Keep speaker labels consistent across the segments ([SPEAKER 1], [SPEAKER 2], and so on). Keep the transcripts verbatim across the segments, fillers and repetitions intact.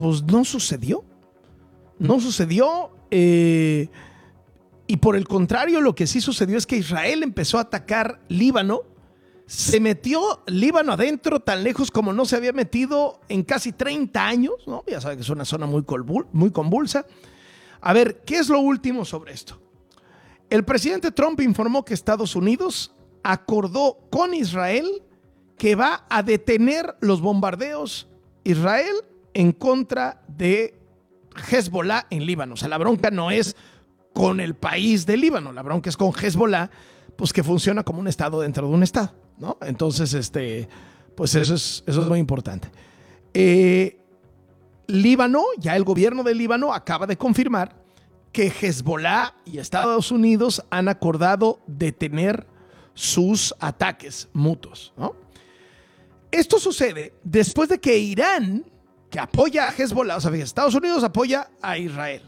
[SPEAKER 1] pues no sucedió. No sucedió. Eh, y por el contrario, lo que sí sucedió es que Israel empezó a atacar Líbano. Se metió Líbano adentro tan lejos como no se había metido en casi treinta años, ¿no? Ya saben que es una zona muy, colvul- muy convulsa. A ver, ¿qué es lo último sobre esto? El presidente Trump informó que Estados Unidos acordó con Israel que va a detener los bombardeos Israel en contra de Hezbollah en Líbano. O sea, la bronca no es con el país de Líbano, la bronca es con Hezbollah, pues que funciona como un estado dentro de un estado, ¿no? Entonces, este, pues eso es, eso es muy importante. Eh, Líbano, ya el gobierno de Líbano acaba de confirmar que Hezbollah y Estados Unidos han acordado detener sus ataques mutuos, ¿no? Esto sucede después de que Irán, que apoya a Hezbollah, o sea, Estados Unidos apoya a Israel,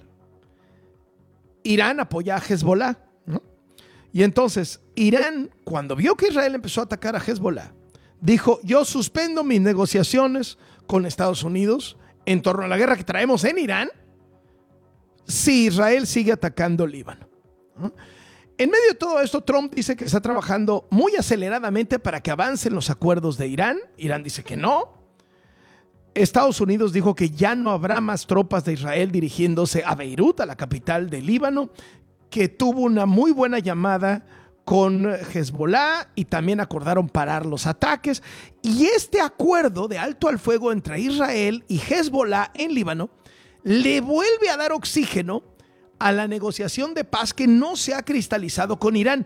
[SPEAKER 1] Irán apoya a Hezbollah, ¿no? Y entonces Irán, cuando vio que Israel empezó a atacar a Hezbollah, dijo: yo suspendo mis negociaciones con Estados Unidos en torno a la guerra que traemos en Irán si Israel sigue atacando Líbano, ¿no? En medio de todo esto, Trump dice que está trabajando muy aceleradamente para que avancen los acuerdos de Irán. Irán dice que no. Estados Unidos dijo que ya no habrá más tropas de Israel dirigiéndose a Beirut, a la capital de Líbano, que tuvo una muy buena llamada con Hezbollah y también acordaron parar los ataques. Y este acuerdo de alto al fuego entre Israel y Hezbollah en Líbano le vuelve a dar oxígeno a la negociación de paz que no se ha cristalizado con Irán.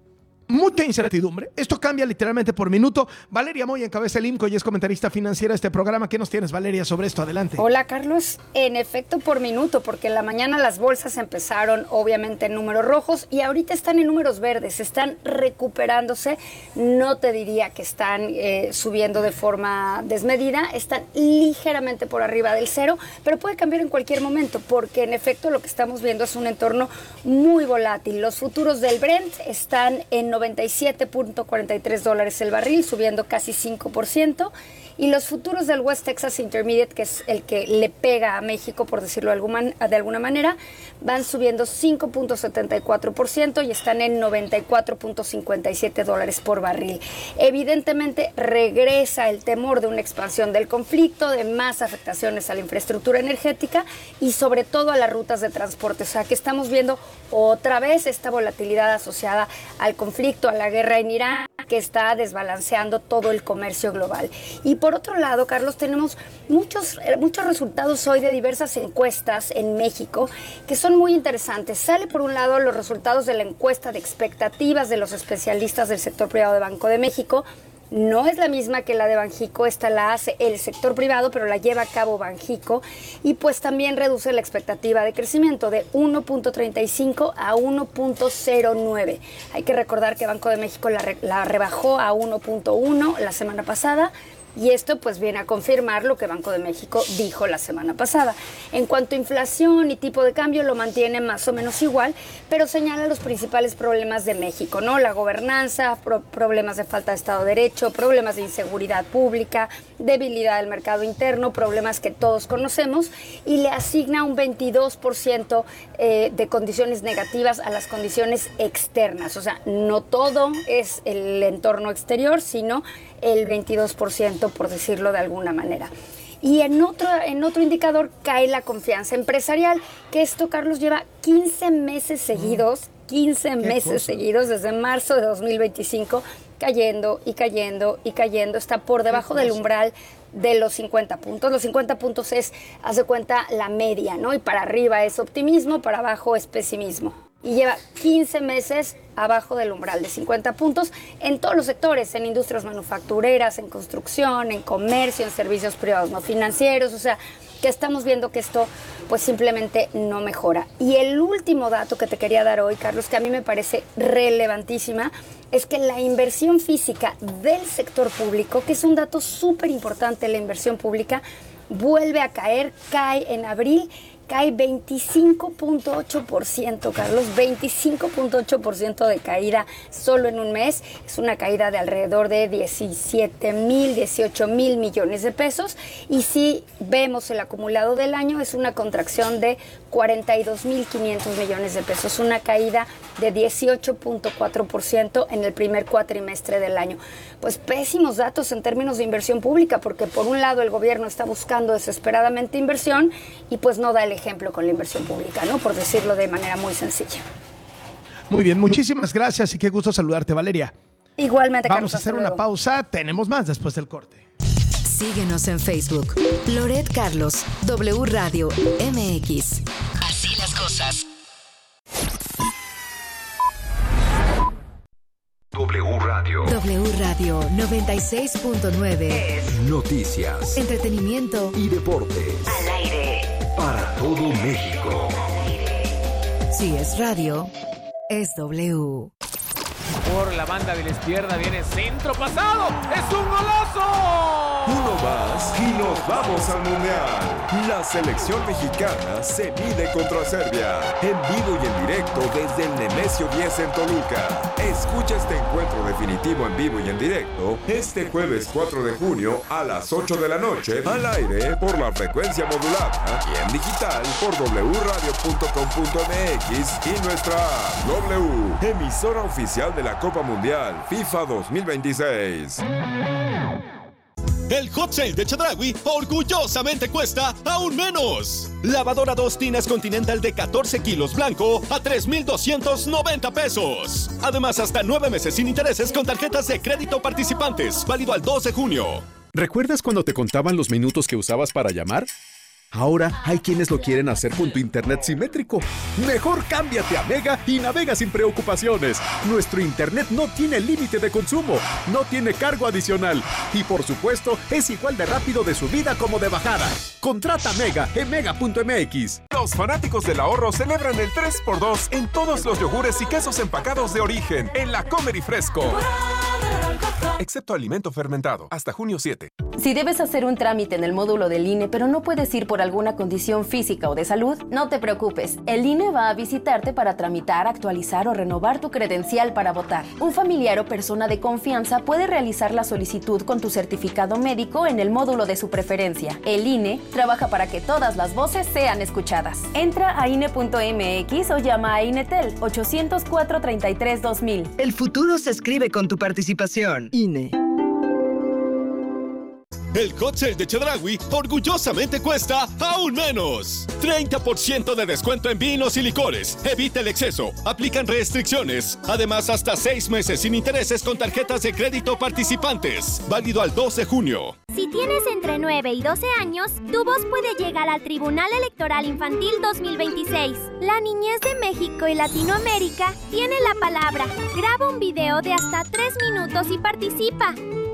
[SPEAKER 1] Mucha incertidumbre. Esto cambia literalmente por minuto. Valeria Moya encabeza el I M C O y es comentarista financiera de este programa. ¿Qué nos tienes, Valeria, sobre esto? Adelante.
[SPEAKER 2] Hola, Carlos. En efecto, por minuto, porque en la mañana las bolsas empezaron obviamente en números rojos y ahorita están en números verdes. Están recuperándose. No te diría que están eh, subiendo de forma desmedida. Están ligeramente por arriba del cero, pero puede cambiar en cualquier momento, porque en efecto lo que estamos viendo es un entorno muy volátil. Los futuros del Brent están en noventa y siete punto cuarenta y tres dólares el barril, subiendo casi cinco por ciento. Y los futuros del West Texas Intermediate, que es el que le pega a México, por decirlo de alguna, de alguna manera, van subiendo cinco punto setenta y cuatro por ciento y están en noventa y cuatro punto cincuenta y siete dólares por barril. Evidentemente regresa el temor de una expansión del conflicto, de más afectaciones a la infraestructura energética y sobre todo a las rutas de transporte. O sea, que estamos viendo otra vez esta volatilidad asociada al conflicto, a la guerra en Irán, que está desbalanceando todo el comercio global. Y por otro lado, Carlos, tenemos muchos, muchos resultados hoy de diversas encuestas en México que son muy interesantes. Sale por un lado los resultados de la encuesta de expectativas de los especialistas del sector privado de Banco de México. No es la misma que la de Banjico, esta la hace el sector privado, pero la lleva a cabo Banjico y pues también reduce la expectativa de crecimiento de uno punto treinta y cinco a uno punto cero nueve. Hay que recordar que Banco de México la, re, la rebajó a uno punto uno la semana pasada. Y esto pues viene a confirmar lo que Banco de México dijo la semana pasada. En cuanto a inflación y tipo de cambio, lo mantiene más o menos igual, pero señala los principales problemas de México, ¿no? La gobernanza, pro- problemas de falta de Estado de Derecho, problemas de inseguridad pública, debilidad del mercado interno, problemas que todos conocemos, y le asigna un veintidós por ciento eh, de condiciones negativas a las condiciones externas. O sea, no todo es el entorno exterior, sino el veintidós por ciento, por decirlo de alguna manera. Y en otro, en otro indicador cae la confianza empresarial, que esto, Carlos, lleva quince meses seguidos, quince meses cosa? seguidos desde marzo de dos mil veinticinco, cayendo y cayendo y cayendo. Está por debajo del umbral de los cincuenta puntos. Los cincuenta puntos es, haz de cuenta, la media, ¿no? Y para arriba es optimismo, para abajo es pesimismo. Y lleva quince meses abajo del umbral de cincuenta puntos en todos los sectores, en industrias manufactureras, en construcción, en comercio, en servicios privados no financieros. O sea, que estamos viendo que esto pues simplemente no mejora. Y el último dato que te quería dar hoy, Carlos, que a mí me parece relevantísima, es que la inversión física del sector público, que es un dato súper importante, la inversión pública, vuelve a caer, cae en abril cae veinticinco punto ocho por ciento, Carlos, veinticinco punto ocho por ciento de caída solo en un mes. Es una caída de alrededor de diecisiete mil, dieciocho mil millones de pesos. Y si vemos el acumulado del año, es una contracción de cuarenta y dos mil quinientos millones de pesos, una caída de dieciocho punto cuatro por ciento en el primer cuatrimestre del año. Pues pésimos datos en términos de inversión pública, porque por un lado el gobierno está buscando desesperadamente inversión y pues no da el ejemplo con la inversión pública, ¿no? Por decirlo de manera muy sencilla.
[SPEAKER 1] Muy bien, muchísimas gracias y qué gusto saludarte, Valeria.
[SPEAKER 2] Igualmente,
[SPEAKER 1] Vamos
[SPEAKER 2] Carlos,
[SPEAKER 1] a hacer una pausa, tenemos más después del corte.
[SPEAKER 3] Síguenos en Facebook, Loret Carlos, W Radio M X. Así las cosas.
[SPEAKER 4] W Radio.
[SPEAKER 3] W Radio noventa y seis punto nueve.
[SPEAKER 4] Noticias,
[SPEAKER 3] entretenimiento
[SPEAKER 4] y deportes.
[SPEAKER 3] Al aire.
[SPEAKER 4] Para todo México.
[SPEAKER 3] Si es radio, es W.
[SPEAKER 5] Por la banda de la izquierda viene centro pasado. ¡Es un golazo!
[SPEAKER 6] Uno más y nos vamos al Mundial. La selección mexicana se mide contra Serbia. En vivo y en directo desde el Nemesio diez en Toluca. Escucha este encuentro definitivo en vivo y en directo este jueves cuatro de junio a las ocho de la noche al aire por la frecuencia modulada y en digital por doble u radio punto com punto m x y nuestra app W, emisora oficial de la Copa Mundial FIFA dos mil veintiséis.
[SPEAKER 7] El Hot Sale de Chedraui orgullosamente cuesta aún menos. Lavadora dos tinas Continental de catorce kilos blanco a tres mil doscientos noventa pesos. Además, hasta nueve meses sin intereses con tarjetas de crédito participantes. Válido al dos de junio.
[SPEAKER 8] ¿Recuerdas cuando te contaban los minutos que usabas para llamar? Ahora hay quienes lo quieren hacer con tu internet simétrico. Mejor cámbiate a Mega y navega sin preocupaciones. Nuestro internet no tiene límite de consumo, no tiene cargo adicional y por supuesto es igual de rápido de subida como de bajada. Contrata Mega en mega punto m x.
[SPEAKER 6] Los fanáticos del ahorro celebran el tres por dos en todos los yogures y quesos empacados de origen en la Comer y Fresco. Excepto alimento fermentado, hasta junio siete.
[SPEAKER 9] Si debes hacer un trámite en el módulo del I N E, pero no puedes ir por alguna condición física o de salud, no te preocupes. El I N E va a visitarte para tramitar, actualizar o renovar tu credencial para votar. Un familiar o persona de confianza puede realizar la solicitud con tu certificado médico en el módulo de su preferencia. El I N E trabaja para que todas las voces sean escuchadas. Entra a I N E punto m x o llama a INETEL ochocientos cuatro treinta y tres dos mil.
[SPEAKER 10] El futuro se escribe con tu participación. I N E.
[SPEAKER 7] El Hot Sale de Chedraui orgullosamente cuesta aún menos. treinta por ciento de descuento en vinos y licores. Evita el exceso. Aplican restricciones. Además, hasta seis meses sin intereses con tarjetas de crédito participantes. Válido al dos de junio.
[SPEAKER 11] Si tienes entre nueve y doce años, tu voz puede llegar al Tribunal Electoral Infantil dos mil veintiséis. La niñez de México y Latinoamérica tiene la palabra. Graba un video de hasta tres minutos y participa.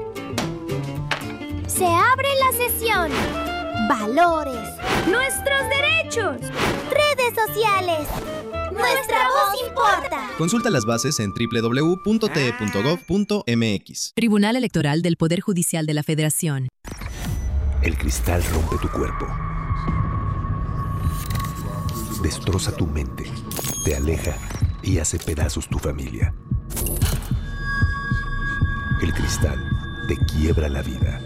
[SPEAKER 11] Se abre la sesión. Valores. Nuestros derechos. Redes sociales. Nuestra voz importa.
[SPEAKER 12] Consulta las bases en doble u doble u doble u punto t e punto gov punto m x.
[SPEAKER 3] Tribunal Electoral del Poder Judicial de la Federación.
[SPEAKER 4] El cristal rompe tu cuerpo. Destroza tu mente. Te aleja y hace pedazos tu familia. El cristal te quiebra la vida.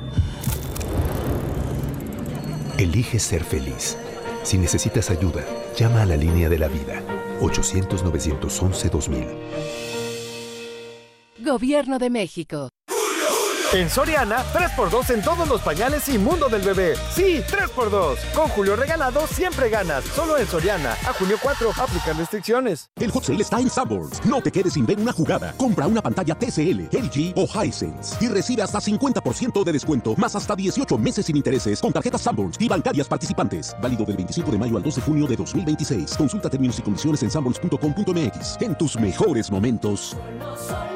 [SPEAKER 4] Elige ser feliz. Si necesitas ayuda, llama a la línea de la vida. ochocientos, novecientos once, dos mil.
[SPEAKER 3] Gobierno de México.
[SPEAKER 13] En Soriana, tres por dos en todos los pañales y mundo del bebé. Sí, tres por dos. Con Julio Regalado siempre ganas. Solo en Soriana. A junio cuatro, aplican restricciones.
[SPEAKER 14] El Hot Sale está en Sanborns. No te quedes sin ver una jugada. Compra una pantalla T C L, L G o Hisense y recibe hasta cincuenta por ciento de descuento, más hasta dieciocho meses sin intereses con tarjetas Sanborns y bancarias participantes. Válido del veinticinco de mayo al dos de junio de dos mil veintiséis. Consulta términos y condiciones en sanborns punto com punto m x. En tus mejores momentos.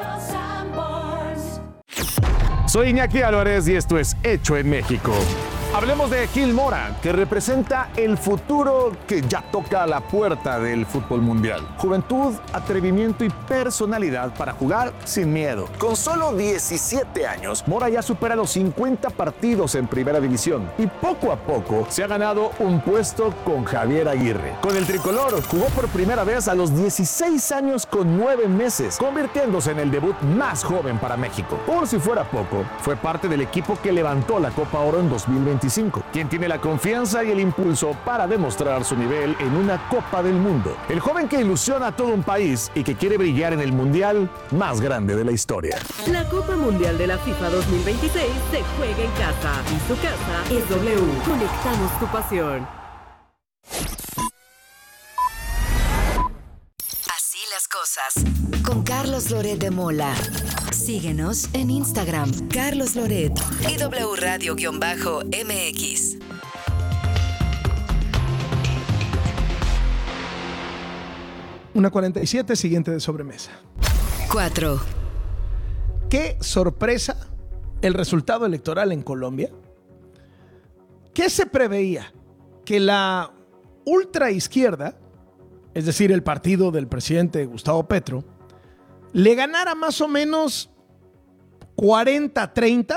[SPEAKER 15] Soy Iñaki Álvarez y esto es Hecho en México. Hablemos de Gil Mora, que representa el futuro que ya toca a la puerta del fútbol mundial. Juventud, atrevimiento y personalidad para jugar sin miedo. Con solo diecisiete años, Mora ya supera los cincuenta partidos en Primera División y poco a poco se ha ganado un puesto con Javier Aguirre. Con el tricolor jugó por primera vez a los dieciséis años con nueve meses, convirtiéndose en el debut más joven para México. Por si fuera poco, fue parte del equipo que levantó la Copa Oro en dos mil veinticinco. Quien tiene la confianza y el impulso para demostrar su nivel en una Copa del Mundo. El joven que ilusiona a todo un país y que quiere brillar en el mundial más grande de la historia.
[SPEAKER 16] La Copa Mundial de la FIFA dos mil veintiséis se juega en casa y su casa es W. Conectamos tu pasión.
[SPEAKER 3] Así las cosas. Con Carlos Loret de Mola. Síguenos en Instagram, Carlos Loret y W Radio-M X.
[SPEAKER 1] una cuarenta y siete, siguiente de sobremesa.
[SPEAKER 3] cuatro.
[SPEAKER 1] Qué sorpresa el resultado electoral en Colombia. ¿Qué se preveía? Que la ultraizquierda, es decir, el partido del presidente Gustavo Petro, le ganara más o menos cuarenta a treinta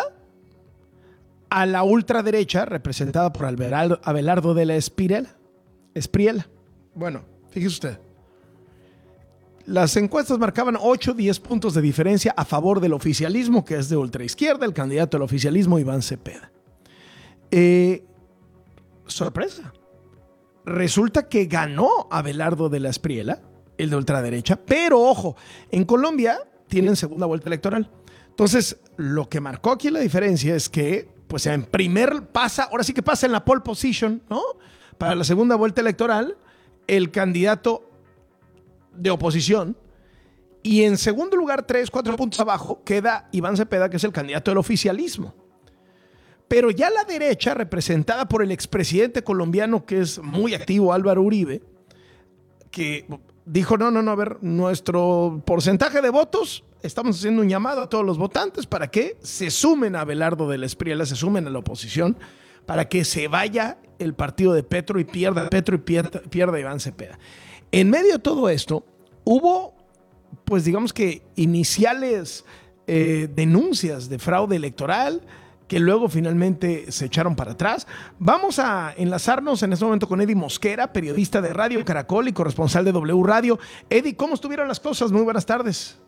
[SPEAKER 1] a la ultraderecha, representada por Abelardo, Abelardo de la Espriella. Espriella. Bueno, fíjese usted. Las encuestas marcaban ocho a diez puntos de diferencia a favor del oficialismo, que es de ultraizquierda, el candidato al oficialismo, Iván Cepeda. Eh, sorpresa. Resulta que ganó Abelardo de la Espriella, el de ultraderecha, pero ojo, en Colombia tienen segunda vuelta electoral. Entonces, lo que marcó aquí la diferencia es que, pues en primer pasa, ahora sí que pasa en la pole position, ¿no? Para la segunda vuelta electoral, el candidato de oposición, y en segundo lugar, tres, cuatro puntos abajo, queda Iván Cepeda, que es el candidato del oficialismo. Pero ya la derecha, representada por el expresidente colombiano, que es muy activo, Álvaro Uribe, que dijo, no, no, no, a ver, nuestro porcentaje de votos, estamos haciendo un llamado a todos los votantes para que se sumen a Abelardo de la Espriella, se sumen a la oposición, para que se vaya el partido de Petro y pierda Petro y pierda, pierda Iván Cepeda. En medio de todo esto, hubo, pues digamos que iniciales eh, denuncias de fraude electoral, que luego finalmente se echaron para atrás. Vamos a enlazarnos en este momento con Eddie Mosquera, periodista de Radio Caracol y corresponsal de W Radio. Eddie, ¿cómo estuvieron las cosas? Muy buenas tardes.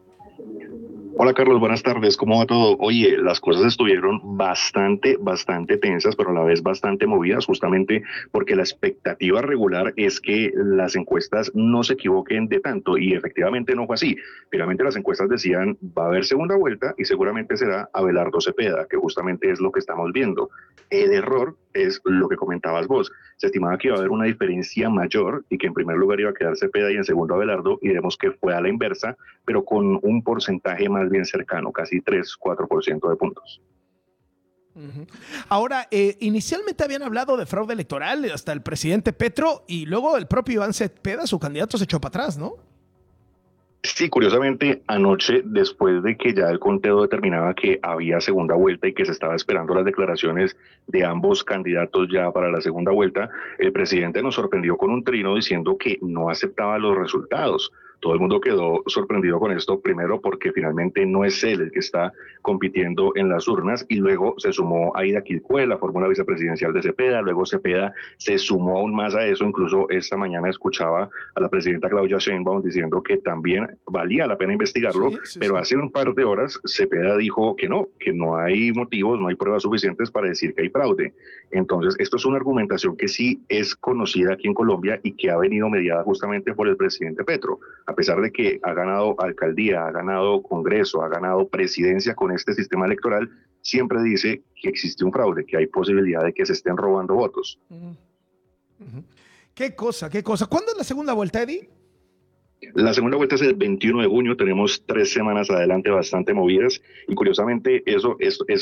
[SPEAKER 17] Hola Carlos, buenas tardes, ¿cómo va todo? Oye, las cosas estuvieron bastante, bastante tensas, pero a la vez bastante movidas, justamente porque la expectativa regular es que las encuestas no se equivoquen de tanto, y efectivamente no fue así. Finalmente las encuestas decían, va a haber segunda vuelta y seguramente será Abelardo Cepeda, que justamente es lo que estamos viendo. El error es lo que comentabas vos. Se estimaba que iba a haber una diferencia mayor y que en primer lugar iba a quedar Cepeda y en segundo Abelardo, y vemos que fue a la inversa, pero con un porcentaje más bien cercano, casi tres a cuatro por ciento de puntos.
[SPEAKER 1] Uh-huh. Ahora, eh, inicialmente habían hablado de fraude electoral hasta el presidente Petro, y luego el propio Iván Cepeda, su candidato, se echó para atrás, ¿no?
[SPEAKER 17] Sí, curiosamente, anoche, después de que ya el conteo determinaba que había segunda vuelta y que se estaba esperando las declaraciones de ambos candidatos ya para la segunda vuelta, el presidente nos sorprendió con un trino diciendo que no aceptaba los resultados. Todo el mundo quedó sorprendido con esto, primero porque finalmente no es él el que está compitiendo en las urnas, y luego se sumó Aida Quilpué, la fórmula vicepresidencial de Cepeda, luego Cepeda se sumó aún más a eso. Incluso esta mañana escuchaba a la presidenta Claudia Sheinbaum diciendo que también valía la pena investigarlo, sí, sí, pero sí. Hace un par de horas Cepeda dijo que no, que no hay motivos, no hay pruebas suficientes para decir que hay fraude. Entonces, esto es una argumentación que sí es conocida aquí en Colombia y que ha venido mediada justamente por el presidente Petro. A pesar de que ha ganado alcaldía, ha ganado congreso, ha ganado presidencia con este sistema electoral, siempre dice que existe un fraude, que hay posibilidad de que se estén robando votos.
[SPEAKER 1] Uh-huh. Uh-huh. ¿Qué cosa, qué cosa? ¿Cuándo es la segunda vuelta, Eddie?
[SPEAKER 17] La segunda vuelta es el veintiuno de junio, tenemos tres semanas adelante bastante movidas, y curiosamente eso es, es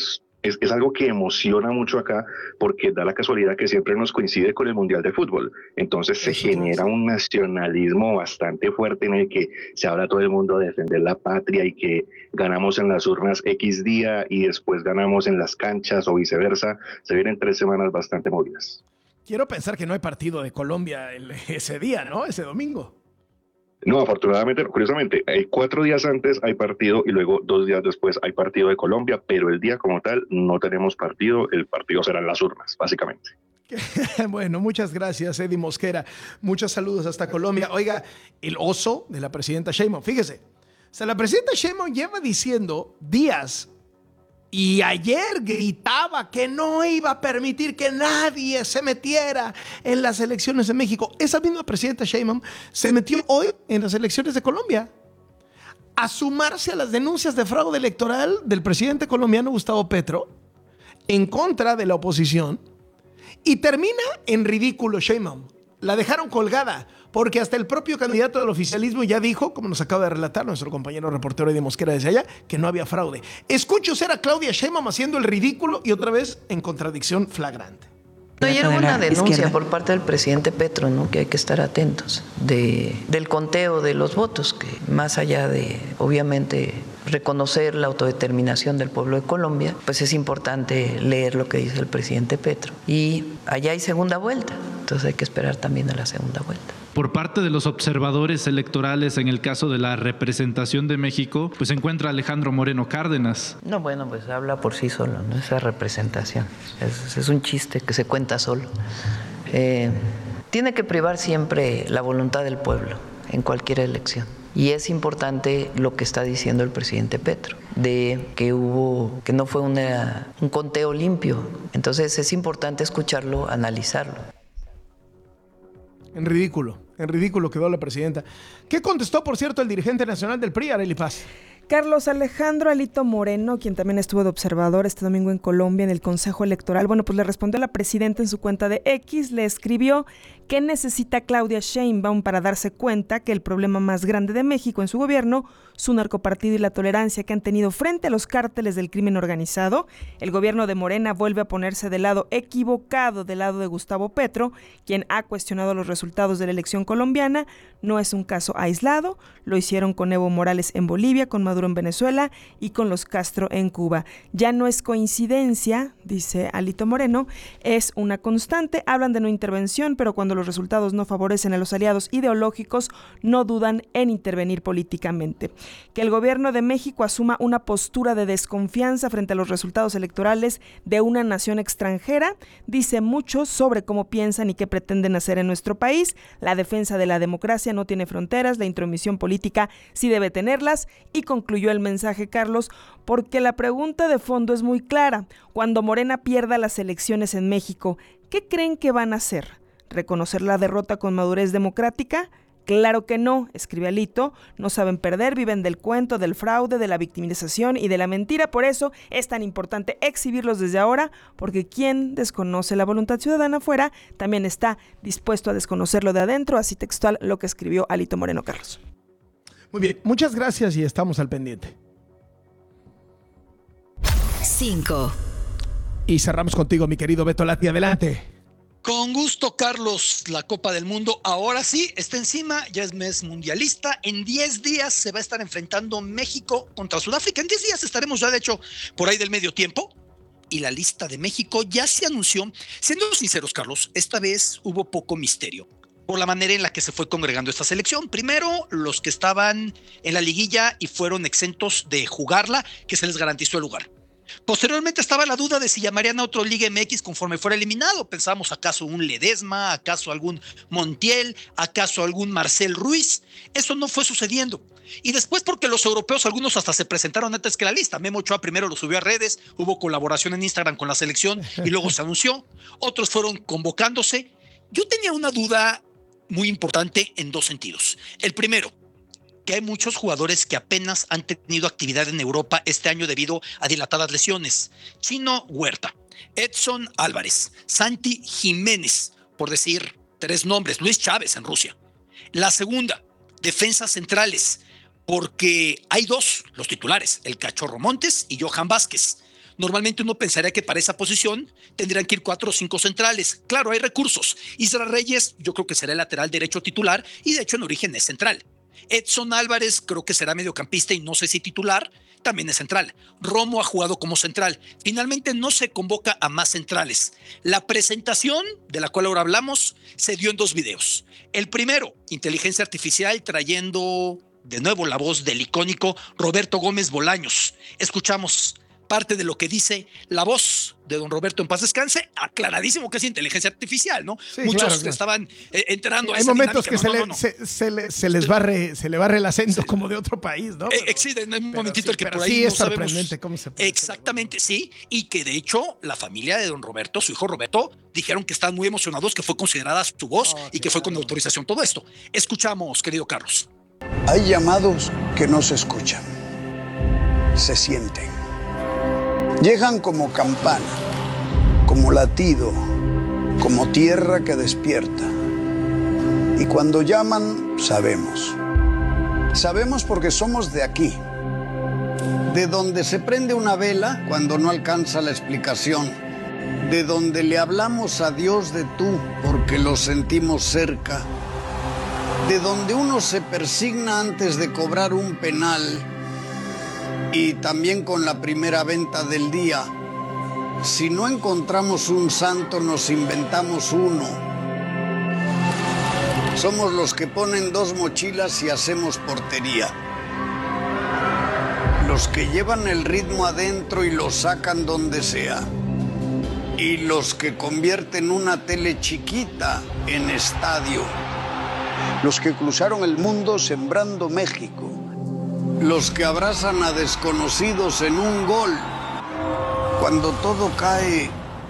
[SPEAKER 17] es, es algo que emociona mucho acá porque da la casualidad que siempre nos coincide con el Mundial de Fútbol. Entonces se Eso genera es. un nacionalismo bastante fuerte en el que se habla todo el mundo de defender la patria y que ganamos en las urnas X día y después ganamos en las canchas o viceversa. Se vienen tres semanas bastante movidas.
[SPEAKER 1] Quiero pensar que no hay partido de Colombia el, ese día, ¿no? Ese domingo.
[SPEAKER 17] No, afortunadamente, curiosamente, hay cuatro días antes hay partido y luego dos días después hay partido de Colombia, pero el día como tal no tenemos partido, el partido será en las urnas, básicamente.
[SPEAKER 1] Bueno, muchas gracias, Eddie Mosquera. Muchos saludos hasta Colombia. Oiga, el oso de la presidenta Sheinbaum, fíjese, o sea, la presidenta Sheinbaum lleva diciendo días y ayer gritaba que no iba a permitir que nadie se metiera en las elecciones de México. Esa misma presidenta Sheinbaum se metió hoy en las elecciones de Colombia a sumarse a las denuncias de fraude electoral del presidente colombiano Gustavo Petro en contra de la oposición y termina en ridículo Sheinbaum. La dejaron colgada porque hasta el propio candidato del oficialismo ya dijo, como nos acaba de relatar nuestro compañero reportero Eddie Mosquera desde allá, que no había fraude. Escucho ser a Claudia Sheinbaum haciendo el ridículo y otra vez en contradicción flagrante.
[SPEAKER 18] No, y era una denuncia por parte del presidente Petro, ¿no? Que hay que estar atentos de, del conteo de los votos, que más allá de, obviamente, reconocer la autodeterminación del pueblo de Colombia, pues es importante leer lo que dice el presidente Petro. Y allá hay segunda vuelta, entonces hay que esperar también a la segunda vuelta.
[SPEAKER 19] Por parte de los observadores electorales, en el caso de la representación de México, pues se encuentra Alejandro Moreno Cárdenas.
[SPEAKER 18] No, bueno, pues habla por sí solo, ¿no? Esa representación. Es, es un chiste que se cuenta solo. Eh, tiene que privar siempre la voluntad del pueblo en cualquier elección. Y es importante lo que está diciendo el presidente Petro, de que hubo, que no fue una, un conteo limpio. Entonces es importante escucharlo, analizarlo.
[SPEAKER 1] En ridículo, en ridículo quedó la presidenta. ¿Qué contestó, por cierto, el dirigente nacional del P R I, Arely Paz?
[SPEAKER 20] Carlos Alejandro Alito Moreno, quien también estuvo de observador este domingo en Colombia en el Consejo Electoral, bueno, pues le respondió a la presidenta en su cuenta de X, le escribió que necesita Claudia Sheinbaum para darse cuenta que el problema más grande de México en su gobierno, su narcopartido y la tolerancia que han tenido frente a los cárteles del crimen organizado, el gobierno de Morena vuelve a ponerse del lado equivocado, del lado de Gustavo Petro, quien ha cuestionado los resultados de la elección colombiana. No es un caso aislado, lo hicieron con Evo Morales en Bolivia, con Maduro en Venezuela y con los Castro en Cuba. Ya no es coincidencia, dice Alito Moreno, es una constante. Hablan de no intervención, pero cuando los resultados no favorecen a los aliados ideológicos, no dudan en intervenir políticamente. Que el gobierno de México asuma una postura de desconfianza frente a los resultados electorales de una nación extranjera dice mucho sobre cómo piensan y qué pretenden hacer en nuestro país. La defensa de la democracia no tiene fronteras, la intromisión política sí debe tenerlas, y concluyó el mensaje Carlos, porque la pregunta de fondo es muy clara. Cuando Morena pierda las elecciones en México, ¿qué creen que van a hacer? ¿Reconocer la derrota con madurez democrática? Claro que no, escribe Alito, no saben perder, viven del cuento, del fraude, de la victimización y de la mentira. Por eso es tan importante exhibirlos desde ahora, porque quien desconoce la voluntad ciudadana afuera también está dispuesto a desconocerlo de adentro, así textual lo que escribió Alito Moreno. Carlos.
[SPEAKER 1] Muy bien, muchas gracias y estamos al pendiente.
[SPEAKER 3] cinco.
[SPEAKER 1] Y cerramos contigo, mi querido Beto Lati, adelante.
[SPEAKER 21] Con gusto, Carlos. La Copa del Mundo ahora sí está encima, ya es mes mundialista. En diez días se va a estar enfrentando México contra Sudáfrica. En diez días estaremos ya, de hecho, por ahí del medio tiempo. Y la lista de México ya se anunció. Siendo sinceros, Carlos, esta vez hubo poco misterio por la manera en la que se fue congregando esta selección. Primero, los que estaban en la liguilla y fueron exentos de jugarla, que se les garantizó el lugar. Posteriormente estaba la duda de si llamarían a otro Liga M X conforme fuera eliminado. Pensamos, ¿acaso un Ledesma? ¿Acaso algún Montiel? ¿Acaso algún Marcel Ruiz? Eso no fue sucediendo. Y después, porque los europeos, algunos hasta se presentaron antes que la lista. Memo Ochoa primero lo subió a redes, hubo colaboración en Instagram con la selección y luego se anunció. Otros fueron convocándose. Yo tenía una duda muy importante en dos sentidos. El primero, que hay muchos jugadores que apenas han tenido actividad en Europa este año debido a dilatadas lesiones. Chino Huerta, Edson Álvarez, Santi Jiménez, por decir tres nombres, Luis Chávez en Rusia. La segunda, defensas centrales, porque hay dos, los titulares, el Cachorro Montes y Johan Vázquez. Normalmente uno pensaría que para esa posición tendrían que ir cuatro o cinco centrales. Claro, hay recursos. Isra Reyes yo creo que será el lateral derecho titular y de hecho en origen es central. Edson Álvarez creo que será mediocampista y no sé si titular, también es central. Romo ha jugado como central. Finalmente no se convoca a más centrales. La presentación, de la cual ahora hablamos, se dio en dos videos. El primero, inteligencia artificial trayendo de nuevo la voz del icónico Roberto Gómez Bolaños. Escuchamos parte de lo que dice la voz de don Roberto en paz descanse, aclaradísimo que es inteligencia artificial, ¿no?
[SPEAKER 1] Sí,
[SPEAKER 21] Muchos
[SPEAKER 1] claro, claro.
[SPEAKER 21] estaban eh, entrando a
[SPEAKER 1] Hay
[SPEAKER 21] esa
[SPEAKER 1] momentos
[SPEAKER 21] dinámica.
[SPEAKER 1] que
[SPEAKER 21] no,
[SPEAKER 1] se,
[SPEAKER 21] no,
[SPEAKER 1] le,
[SPEAKER 21] no, no.
[SPEAKER 1] Se, se, le, se les barre, se le barre el acento sí. como de otro país, ¿no?
[SPEAKER 21] Pero, eh, sí, en un momentito
[SPEAKER 1] sí,
[SPEAKER 21] el que por ahí
[SPEAKER 1] sí
[SPEAKER 21] no
[SPEAKER 1] es
[SPEAKER 21] sabemos.
[SPEAKER 1] sorprendente cómo se puede
[SPEAKER 21] Exactamente, sí, y que de hecho la familia de don Roberto, su hijo Roberto, dijeron que están muy emocionados, que fue considerada su voz oh, y que claro. fue con autorización todo esto. Escuchamos, querido Carlos.
[SPEAKER 2] Hay llamados que no se escuchan, se sienten. Llegan como campana, como latido, como tierra que despierta. Y cuando llaman, sabemos. Sabemos porque somos de aquí, de donde se prende una vela cuando no alcanza la explicación, de donde le hablamos a Dios de tú porque lo sentimos cerca, de donde uno se persigna antes de cobrar un penal y también con la primera venta del día. Si no encontramos un santo, nos inventamos uno. Somos los que ponen dos mochilas y hacemos portería. Los que llevan el ritmo adentro y lo sacan donde sea. Y los que convierten una tele chiquita en estadio. Los que cruzaron el mundo sembrando México. Los que abrazan a desconocidos en un gol. Cuando todo cae,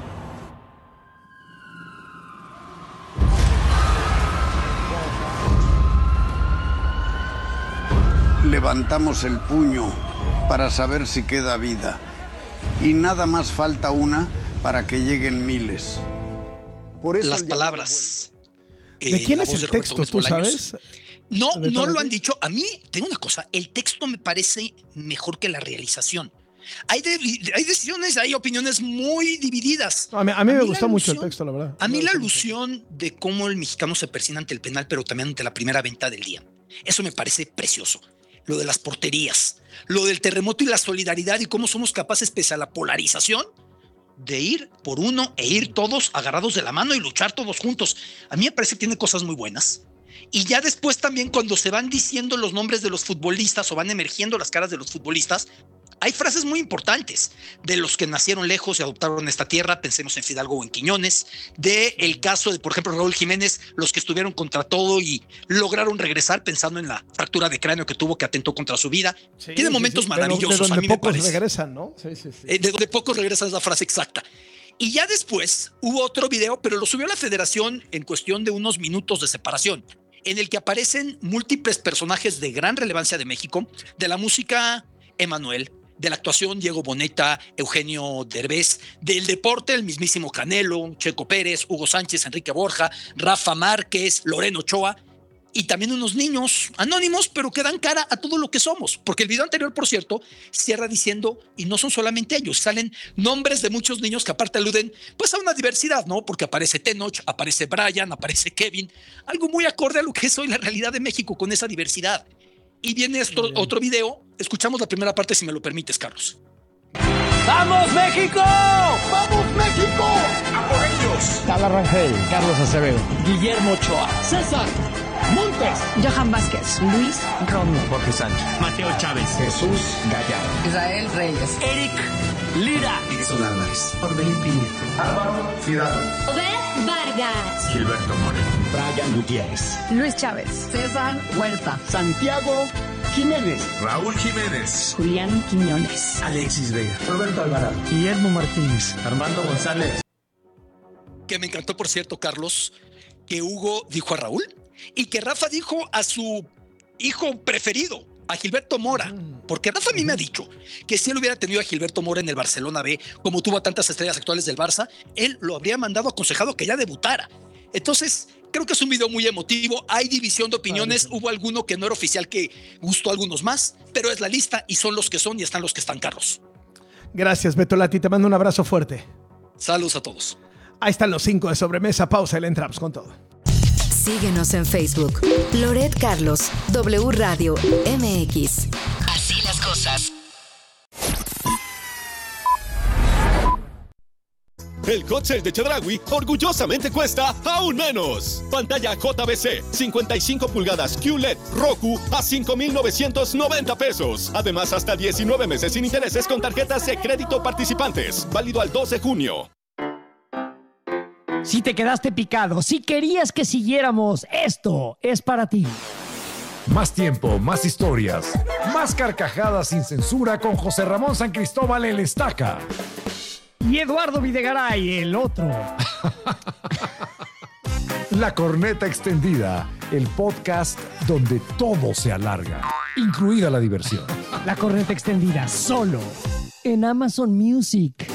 [SPEAKER 2] levantamos el puño para saber si queda vida. Y nada más falta una para que lleguen miles. Por eso
[SPEAKER 21] las palabras.
[SPEAKER 1] ¿De quién es el texto, tú sabes?
[SPEAKER 21] No, no lo han dicho. A mí, tengo una cosa, el texto me parece mejor que la realización. Hay, de, hay decisiones, hay opiniones muy divididas.
[SPEAKER 1] No, a mí, a mí a me gustó alusión, mucho el texto, la verdad.
[SPEAKER 21] A mí la alusión de cómo el mexicano se persina ante el penal, pero también ante la primera venta del día. Eso me parece precioso. Lo de las porterías, lo del terremoto y la solidaridad y cómo somos capaces, pese a la polarización, de ir por uno e ir todos agarrados de la mano y luchar todos juntos. A mí me parece que tiene cosas muy buenas. Y ya después también cuando se van diciendo los nombres de los futbolistas o van emergiendo las caras de los futbolistas, hay frases muy importantes de los que nacieron lejos y adoptaron esta tierra, pensemos en Fidalgo o en Quiñones, de el caso de, por ejemplo, Raúl Jiménez, los que estuvieron contra todo y lograron regresar pensando en la fractura de cráneo que tuvo, que atentó contra su vida. Sí, Tiene momentos sí, sí. maravillosos.
[SPEAKER 1] De, de donde
[SPEAKER 21] a mí
[SPEAKER 1] pocos
[SPEAKER 21] me parece.
[SPEAKER 1] regresan, ¿no? Sí, sí, sí.
[SPEAKER 21] Eh, de donde pocos regresan es la frase exacta. Y ya después hubo otro video, pero lo subió la Federación en cuestión de unos minutos de separación, en el que aparecen múltiples personajes de gran relevancia de México, de la música Emanuel, de la actuación Diego Boneta, Eugenio Derbez, del deporte el mismísimo Canelo, Checo Pérez, Hugo Sánchez, Enrique Borja, Rafa Márquez, Loreno Ochoa, y también unos niños anónimos, pero que dan cara a todo lo que somos, porque el video anterior, por cierto, cierra diciendo, y no son solamente ellos, salen nombres de muchos niños que aparte aluden pues a una diversidad, ¿no? Porque aparece Tenoch, aparece Brian, aparece Kevin, algo muy acorde a lo que es hoy la realidad de México con esa diversidad. Y viene esto, otro video, escuchamos la primera parte si me lo permites, Carlos.
[SPEAKER 22] ¡Vamos, México!
[SPEAKER 23] ¡Vamos, México! ¡A por ellos!
[SPEAKER 22] Carla Rangel, Carlos Acevedo, Guillermo Ochoa,
[SPEAKER 23] César Montes,
[SPEAKER 24] Johan Vázquez, Luis Romo,
[SPEAKER 22] Jorge Sánchez,
[SPEAKER 23] Mateo Chávez,
[SPEAKER 22] Jesús Gallardo,
[SPEAKER 24] Israel Reyes,
[SPEAKER 22] Eric Lira,
[SPEAKER 23] Edson Álvarez, Orbelín Pineda, Álvaro Fidalgo,
[SPEAKER 11] Obed Vargas,
[SPEAKER 23] Gilberto Moreno, Brian Gutiérrez,
[SPEAKER 24] Luis Chávez, César Huerta,
[SPEAKER 23] Santiago Jiménez,
[SPEAKER 22] Raúl Jiménez,
[SPEAKER 24] Julián Quiñones,
[SPEAKER 22] Alexis Vega,
[SPEAKER 23] Roberto Alvarado,
[SPEAKER 22] Guillermo Martínez, Armando González.
[SPEAKER 21] Que me encantó, por cierto, Carlos, que Hugo dijo a Raúl y que Rafa dijo a su hijo preferido, a Gilberto Mora, porque Rafa a mí me ha dicho que si él hubiera tenido a Gilberto Mora en el Barcelona B, como tuvo a tantas estrellas actuales del Barça, él lo habría mandado aconsejado que ya debutara. Entonces, creo que es un video muy emotivo, hay división de opiniones, hubo alguno que no era oficial que gustó a algunos más, pero es la lista y son los que son y están los que están, Carlos.
[SPEAKER 1] Gracias, Betolati. Te mando un abrazo fuerte.
[SPEAKER 21] Saludos a todos.
[SPEAKER 1] Ahí están los cinco de sobremesa. Pausa y le entramos con todo.
[SPEAKER 3] Síguenos en Facebook. Loret Carlos, W Radio M X. Así las cosas.
[SPEAKER 7] El Hot Sale de Chedraui orgullosamente cuesta aún menos. Pantalla J B C cincuenta y cinco pulgadas Q L E D Roku a cinco mil novecientos noventa pesos. Además, hasta diecinueve meses sin intereses con tarjetas de crédito participantes. Válido al dos de junio.
[SPEAKER 5] Si te quedaste picado, si querías que siguiéramos, esto es para ti.
[SPEAKER 6] Más tiempo, más historias, más carcajadas sin censura con José Ramón San Cristóbal el Estaca.
[SPEAKER 5] Y Eduardo Videgaray, el otro.
[SPEAKER 6] La Corneta Extendida, el podcast donde todo se alarga, incluida la diversión.
[SPEAKER 5] La Corneta Extendida, solo en Amazon Music.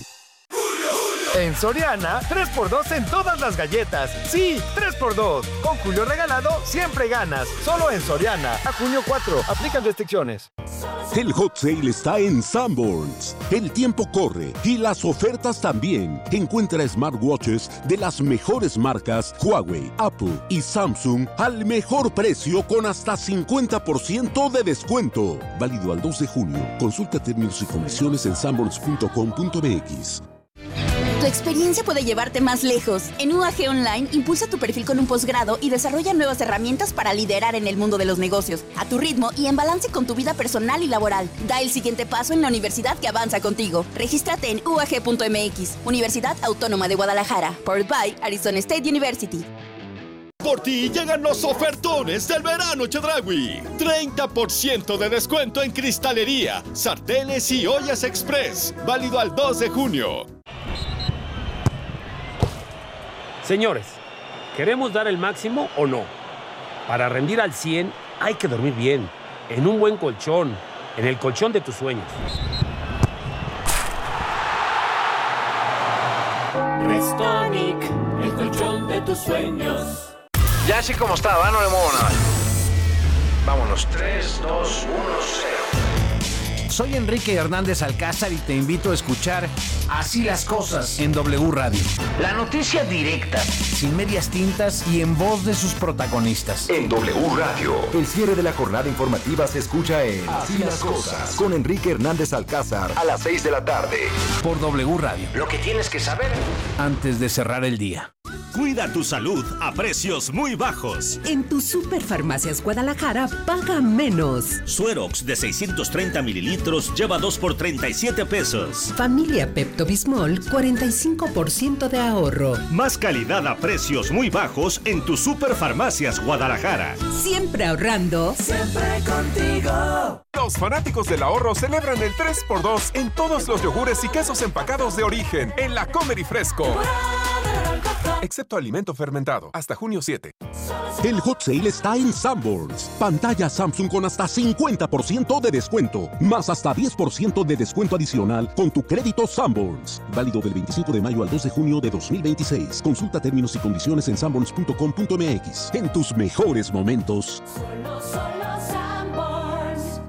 [SPEAKER 13] En Soriana, tres por dos en todas las galletas. Sí, tres por dos. Con Julio regalado, siempre ganas. Solo en Soriana. A junio cuatro. Aplican restricciones.
[SPEAKER 14] El Hot Sale está en Sanborns. El tiempo corre y las ofertas también. Encuentra smartwatches de las mejores marcas Huawei, Apple y Samsung al mejor precio con hasta cincuenta por ciento de descuento. Válido al dos de junio. Consulta términos y condiciones en sanborns punto com punto m x.
[SPEAKER 8] Tu experiencia puede llevarte más lejos. En U A G Online, impulsa tu perfil con un posgrado y desarrolla nuevas herramientas para liderar en el mundo de los negocios, a tu ritmo y en balance con tu vida personal y laboral. Da el siguiente paso en la universidad que avanza contigo. Regístrate en u a g punto m x. Universidad Autónoma de Guadalajara. Powered by Arizona State University.
[SPEAKER 7] Por ti llegan los ofertones del verano Chedraui. treinta por ciento de descuento en cristalería, sartenes y ollas express. Válido al dos de junio.
[SPEAKER 9] Señores, ¿queremos dar el máximo o no? Para rendir al cien hay que dormir bien, en un buen colchón, en el colchón de tus sueños.
[SPEAKER 25] Restonic, el colchón de tus sueños.
[SPEAKER 26] Ya así como está, ¿va? No le muevo nada. Vámonos, tres, dos, uno, cero.
[SPEAKER 27] Soy Enrique Hernández Alcázar y te invito a escuchar Así las Cosas en W Radio. La noticia directa, sin medias tintas y en voz de sus protagonistas.
[SPEAKER 4] En W Radio, el cierre de la jornada informativa se escucha en Así las Cosas con Enrique Hernández Alcázar a las seis de la tarde.
[SPEAKER 27] Por W Radio.
[SPEAKER 26] Lo que tienes que saber
[SPEAKER 27] antes de cerrar el día.
[SPEAKER 28] Cuida tu salud a precios muy bajos.
[SPEAKER 16] En tu Superfarmacias Guadalajara, paga menos.
[SPEAKER 28] Suerox de seiscientos treinta mililitros lleva dos por treinta y siete pesos.
[SPEAKER 16] Familia Pepto-Bismol, cuarenta y cinco por ciento de ahorro.
[SPEAKER 28] Más calidad a precios muy bajos en tu Superfarmacias Guadalajara.
[SPEAKER 16] Siempre ahorrando.
[SPEAKER 25] Siempre contigo.
[SPEAKER 29] Los fanáticos del ahorro celebran el tres por dos en todos los yogures y quesos empacados de origen en la Comer y Fresco. Excepto alimento fermentado. Hasta junio siete.
[SPEAKER 14] El Hot Sale está en Sanborns. Pantalla Samsung con hasta cincuenta por ciento de descuento. Más hasta diez por ciento de descuento adicional con tu crédito Sanborns. Válido del veinticinco de mayo al dos de junio de dos mil veintiséis. Consulta términos y condiciones en sanborns punto com punto m x. En tus mejores momentos.
[SPEAKER 25] Solo, solo Sanborns.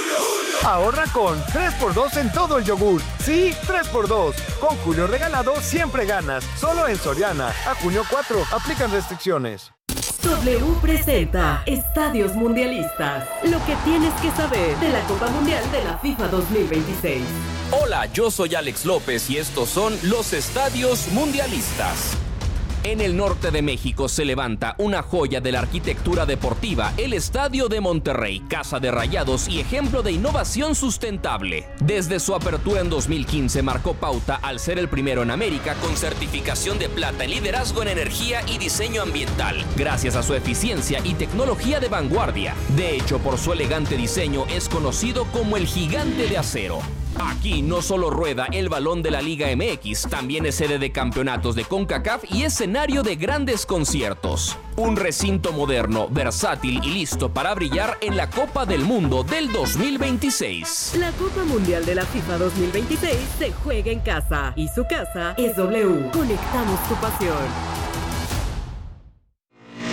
[SPEAKER 13] Ahorra con tres por dos en todo el yogur. Sí, tres por dos. Con Julio regalado siempre ganas. Solo en Soriana. A junio cuatro. Aplican restricciones.
[SPEAKER 16] W presenta Estadios Mundialistas. Lo que tienes que saber de la Copa Mundial de la FIFA dos mil veintiséis.
[SPEAKER 30] Hola, yo soy Alex López y estos son los Estadios Mundialistas. En el norte de México se levanta una joya de la arquitectura deportiva, el Estadio de Monterrey, casa de Rayados y ejemplo de innovación sustentable. Desde su apertura en dos mil quince marcó pauta al ser el primero en América con certificación de plata en liderazgo en energía y diseño ambiental, gracias a su eficiencia y tecnología de vanguardia. De hecho, por su elegante diseño es conocido como el Gigante de Acero. Aquí no solo rueda el balón de la Liga M X, también es sede de campeonatos de CONCACAF y escenario de grandes conciertos. Un recinto moderno, versátil y listo para brillar en la Copa del Mundo del dos mil veintiséis.
[SPEAKER 16] La Copa Mundial de la FIFA dos mil veintiséis se juega en casa y su casa es W. Conectamos tu pasión.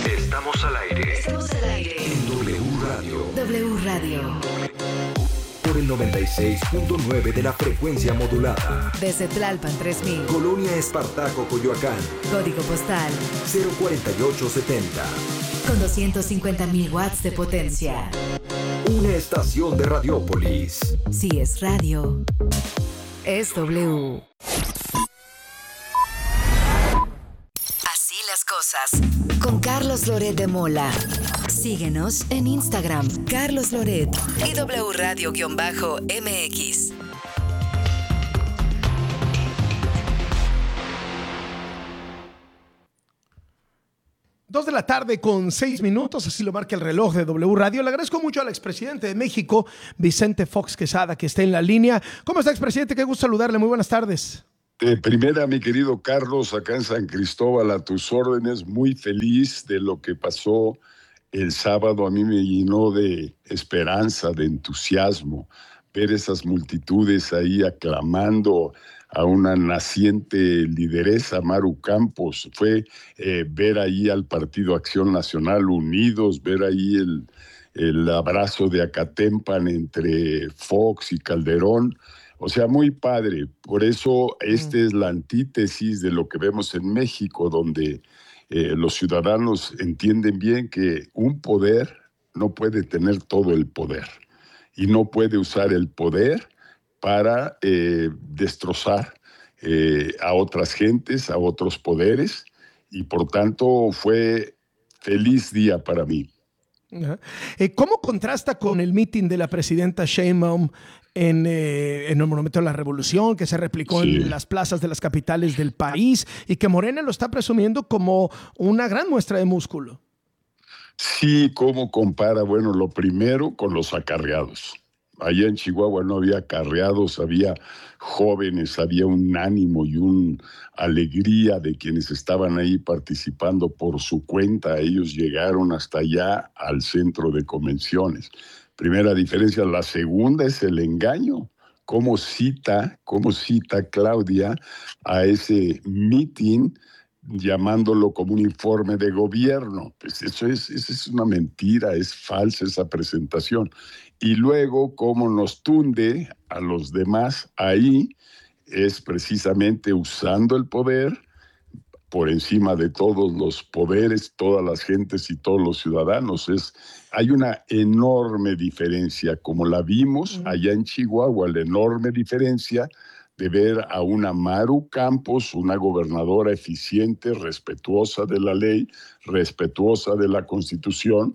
[SPEAKER 4] Estamos al aire.
[SPEAKER 3] Estamos al aire.
[SPEAKER 4] En W Radio.
[SPEAKER 3] W Radio.
[SPEAKER 4] Por
[SPEAKER 2] el noventa y seis punto nueve de la frecuencia modulada.
[SPEAKER 3] Desde Tlalpan tres mil.
[SPEAKER 2] Colonia Espartaco, Coyoacán.
[SPEAKER 3] Código postal
[SPEAKER 2] cero cuarenta y ocho setenta.
[SPEAKER 3] Con doscientos cincuenta mil watts de potencia.
[SPEAKER 2] Una estación de Radiópolis.
[SPEAKER 3] Si es radio, es W. Así las cosas. Con Carlos Loret de Mola. Síguenos en Instagram, Carlos Loret y W Radio-M X.
[SPEAKER 1] Dos de la tarde con seis minutos, así lo marca el reloj de W Radio. Le agradezco mucho al expresidente de México, Vicente Fox Quesada, que esté en la línea. ¿Cómo está, expresidente? Qué gusto saludarle. Muy buenas tardes.
[SPEAKER 10] De primera, mi querido Carlos, acá en San Cristóbal, a tus órdenes, muy feliz de lo que pasó el sábado. A mí me llenó de esperanza, de entusiasmo, ver esas multitudes ahí aclamando a una naciente lideresa, Maru Campos. Fue eh, ver ahí al Partido Acción Nacional unidos, ver ahí el, el abrazo de Acatempan entre Fox y Calderón. O sea, muy padre. Por eso esta es la antítesis de lo que vemos en México, donde eh, los ciudadanos entienden bien que un poder no puede tener todo el poder y no puede usar el poder para eh, destrozar eh, a otras gentes, a otros poderes, y por tanto fue feliz día para mí.
[SPEAKER 1] Eh, ¿Cómo contrasta con el mitin de la presidenta Sheinbaum en, eh, en el Monumento a la Revolución, que se replicó sí. en las plazas de las capitales del país y que Morena lo está presumiendo como una gran muestra de músculo?
[SPEAKER 10] Sí, ¿cómo compara? Bueno, lo primero con los acarreados. Allá en Chihuahua no había acarreados, había jóvenes, había un ánimo y una alegría de quienes estaban ahí participando por su cuenta. Ellos llegaron hasta allá al centro de convenciones. Primera diferencia. La segunda es el engaño. ¿Cómo cita, cómo cita Claudia a ese mitin llamándolo como un informe de gobierno? Pues eso es, eso es una mentira, es falsa esa presentación. Y luego, cómo nos tunde a los demás ahí, es precisamente usando el poder por encima de todos los poderes, todas las gentes y todos los ciudadanos. Es, hay una enorme diferencia, como la vimos allá en Chihuahua, la enorme diferencia de ver a una Maru Campos, una gobernadora eficiente, respetuosa de la ley, respetuosa de la Constitución,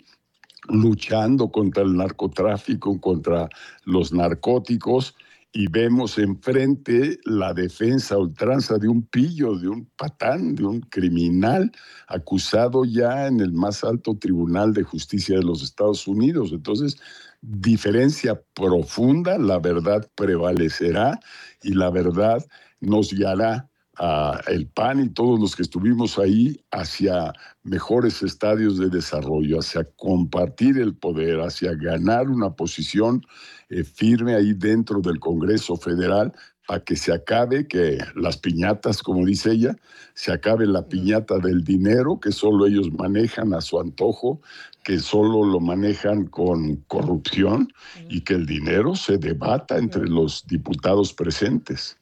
[SPEAKER 10] luchando contra el narcotráfico, contra los narcóticos, y vemos enfrente la defensa a ultranza de un pillo, de un patán, de un criminal acusado ya en el más alto tribunal de justicia de los Estados Unidos. Entonces, diferencia profunda, la verdad prevalecerá y la verdad nos guiará a el P A N y todos los que estuvimos ahí hacia mejores estadios de desarrollo, hacia compartir el poder, hacia ganar una posición eh, firme ahí dentro del Congreso Federal, para que se acabe, que las piñatas, como dice ella, se acabe la piñata del dinero que solo ellos manejan a su antojo, que solo lo manejan con corrupción, y que el dinero se debata entre los diputados presentes.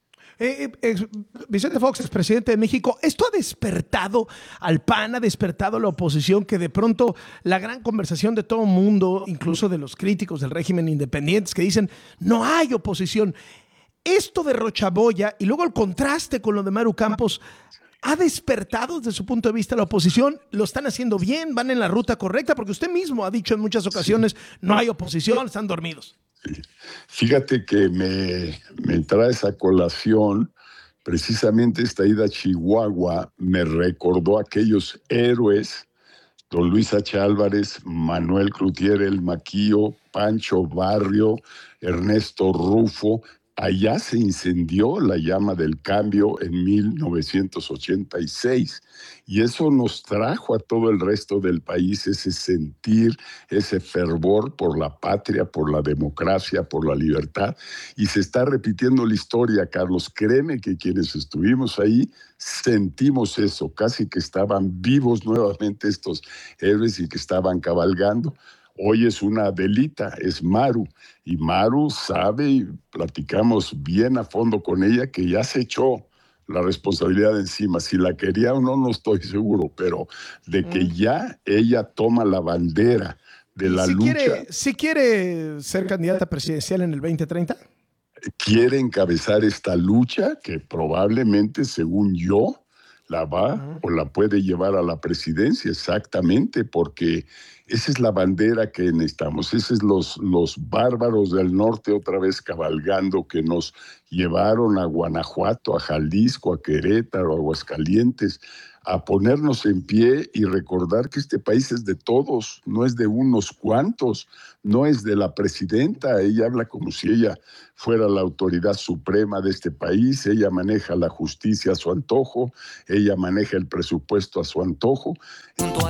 [SPEAKER 1] Eh, eh, Vicente Fox, expresidente de México, ¿esto ha despertado al P A N, ha despertado a la oposición, que de pronto la gran conversación de todo el mundo, incluso de los críticos del régimen independientes, que dicen no hay oposición? Esto de Rochaboya y luego el contraste con lo de Maru Campos, ¿ha despertado desde su punto de vista la oposición? ¿Lo están haciendo bien? ¿Van en la ruta correcta? Porque usted mismo ha dicho en muchas ocasiones, no hay oposición, están dormidos.
[SPEAKER 10] Fíjate que me, me trae esa colación, precisamente esta ida a Chihuahua me recordó a aquellos héroes, don Luis H. Álvarez, Manuel Cloutier, el Maquillo, Pancho Barrio, Ernesto Rufo. Allá se incendió la llama del cambio en mil novecientos ochenta y seis, y eso nos trajo a todo el resto del país ese sentir, ese fervor por la patria, por la democracia, por la libertad, y se está repitiendo la historia, Carlos. Créeme que quienes estuvimos ahí sentimos eso, casi que estaban vivos nuevamente estos héroes y que estaban cabalgando. Hoy es una Adelita, es Maru, y Maru sabe, y platicamos bien a fondo con ella, que ya se echó la responsabilidad encima. Si la quería o no, no estoy seguro, pero de que mm. ya ella toma la bandera de la
[SPEAKER 1] si
[SPEAKER 10] lucha.
[SPEAKER 1] Quiere, si quiere ser candidata presidencial en el veinte treinta.
[SPEAKER 10] Quiere encabezar esta lucha que probablemente, según yo, la va uh-huh. o la puede llevar a la presidencia, exactamente, porque esa es la bandera que necesitamos. Esos son los, los bárbaros del norte otra vez cabalgando que nos llevaron a Guanajuato, a Jalisco, a Querétaro, a Aguascalientes, a ponernos en pie y recordar que este país es de todos, no es de unos cuantos, no es de la presidenta. Ella habla como si ella fuera la autoridad suprema de este país, ella maneja la justicia a su antojo, ella maneja el presupuesto a su antojo.